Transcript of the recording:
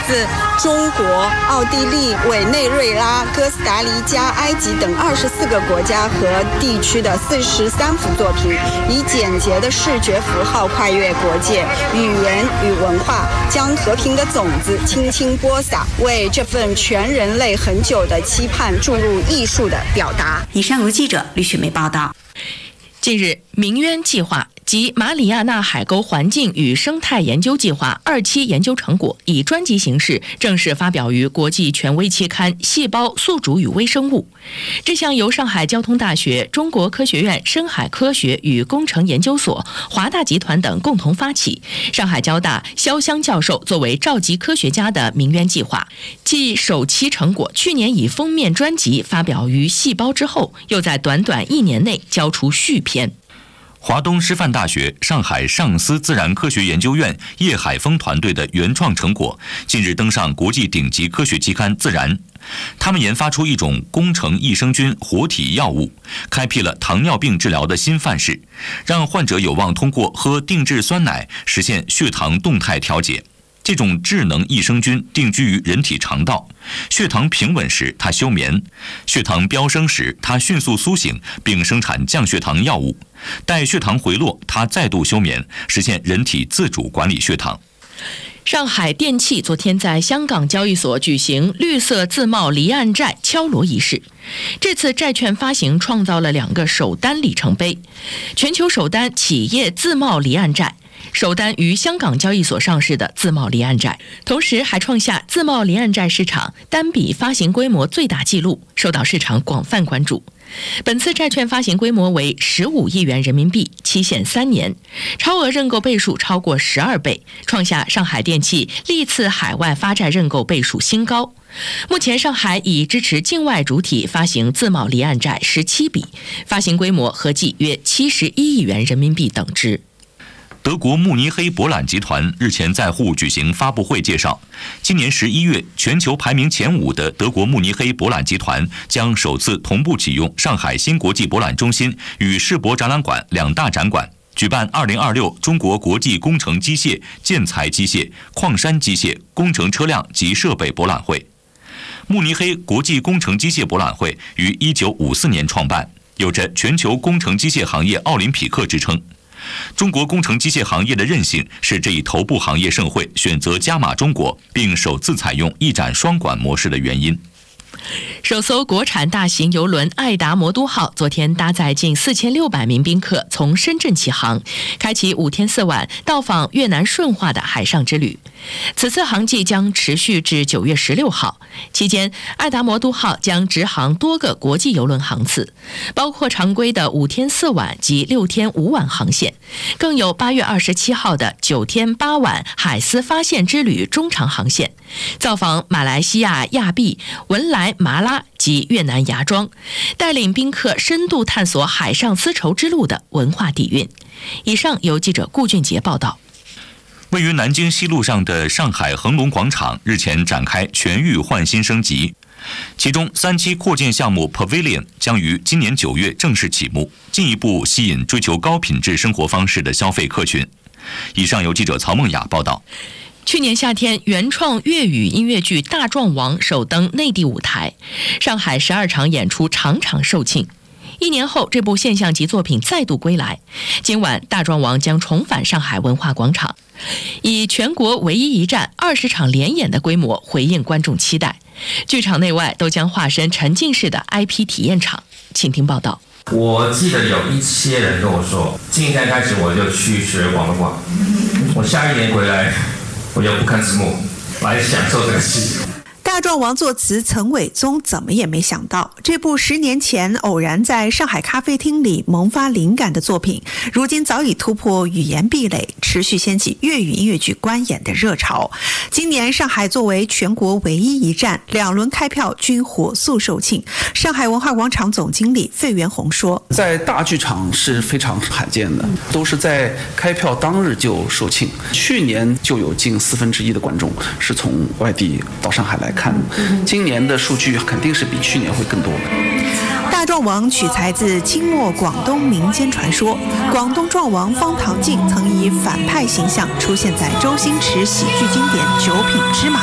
自中国、奥地利、委内瑞拉、哥斯达黎加、埃及等24个国家和地区的43幅作品，以简洁的视觉符号跨越国界、语言与文化，将和平的种子轻轻播撒，为这份全人类很久的期盼注入艺术的表达。 以上由记者吕雪梅报道。 近日，明渊计划及马里亚纳海沟环境与生态研究计划2期研究成果以专辑形式正式发表于国际权威期刊《细胞、宿主与微生物》。这项由上海交通大学、中国科学院深海科学与工程研究所、华大集团等共同发起，上海交大肖湘教授作为召集科学家的明渊计划，继首期成果去年以封面专辑发表于《细胞》之后，又在短短1年内交出续篇。 华东师范大学、上海上思自然科学研究院叶海峰团队的原创成果，近日登上国际顶级科学期刊《自然》。他们研发出一种工程益生菌活体药物，开辟了糖尿病治疗的新范式，让患者有望通过喝定制酸奶实现血糖动态调节。这种智能益生菌定居于人体肠道，血糖平稳时它休眠，血糖飙升时它迅速苏醒并生产降血糖药物，待血糖回落它再度休眠，实现人体自主管理血糖。 上海电气昨天在香港交易所举行绿色自贸离岸债敲锣仪式，这次债券发行创造了2个首单里程碑，全球首单企业自贸离岸债，首单于香港交易所上市的自贸离岸债，同时还创下自贸离岸债市场单笔发行规模最大纪录，受到市场广泛关注。本次债券发行规模为15亿元人民币，期限3年，超额认购倍数超过12倍，创下上海电气历次海外发债认购倍数新高。目前上海已支持境外主体发行自贸离岸债17笔，发行规模合计约71亿元人民币等值。 德国慕尼黑博览集团日前在沪举行发布会，介绍今年11月全球排名前5的德国慕尼黑博览集团将首次同步启用上海新国际博览中心与世博展览馆2大展馆，举办2026中国国际工程机械、建材机械、矿山机械、工程车辆及设备博览会。慕尼黑国际工程机械博览会于1954年创办，有着全球工程机械行业奥林匹克之称。中国工程机械行业的韧性是这一头部行业盛会选择加码中国，并首次采用一展双馆模式的原因。 首艘国产大型邮轮爱达魔都号昨天搭载近4600名宾客从深圳起航，开启5天4晚到访越南顺化的海上之旅。此次航季将持续至9月16号，期间爱达魔都号将直航多个国际邮轮航次，包括常规的5天4晚及6天5晚航线，更有8月27号的9天8晚海丝发现之旅中长航线，造访马来西亚亚庇、文莱、麻拉及越南芽庄，带领宾客深度探索海上丝绸之路的文化底蕴。以上由记者顾俊杰报道。 位于南京西路上的上海恒隆广场日前展开全域焕新升级，其中3期扩建项目 Pavilion 将于今年9月正式启幕，进一步吸引追求高品质生活方式的消费客群。以上由记者曹梦雅报道。 去年夏天，原创粤语音乐剧《大壮王》首登内地舞台，上海12场演出场场售罄。1年后，这部现象级作品再度归来。今晚，《大壮王》将重返上海文化广场，以全国唯一一站20场联演的规模回应观众期待。剧场内外都将化身沉浸式的 IP 体验场。请听报道。 我记得有一些人跟我说，今天开始我就去学广东话，我下1年回来，我就不看字幕，来享受这个戏。 大壮王作词岑伟宗怎么也没想到，这部10年前偶然在上海咖啡厅里萌发灵感的作品，如今早已突破语言壁垒，持续掀起粤语音乐剧观演的热潮。今年上海作为全国唯一一站，2轮开票均火速售罄。上海文化广场总经理费元红说， 在大剧场是非常罕见的，都是在开票当日就售罄。去年就有近1/4的观众是从外地到上海来看，今年的数据肯定是比去年会更多的。 大壮王取材自清末广东民间传说，广东壮王方唐镜曾以反派形象出现在周星驰喜剧经典《九品芝麻